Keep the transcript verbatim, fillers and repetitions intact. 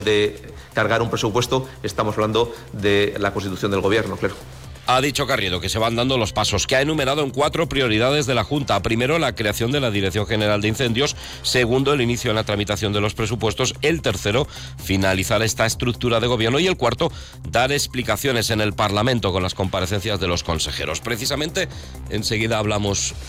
de cargar un presupuesto, estamos hablando de la constitución del gobierno, claro. Ha dicho Carriedo que se van dando los pasos, que ha enumerado en cuatro prioridades de la Junta. Primero, la creación de la Dirección General de Incendios. Segundo, el inicio en la tramitación de los presupuestos. El tercero, finalizar esta estructura de gobierno. Y el cuarto, dar explicaciones en el Parlamento con las comparecencias de los consejeros. Precisamente, enseguida hablamos